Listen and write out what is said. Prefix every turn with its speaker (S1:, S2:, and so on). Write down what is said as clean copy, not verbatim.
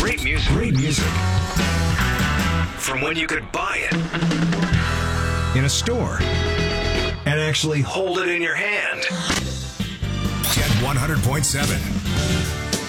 S1: Great music.
S2: Great music.
S1: From when you could buy it
S2: In a store. And actually
S1: hold it in your hand.
S2: Get 100.7.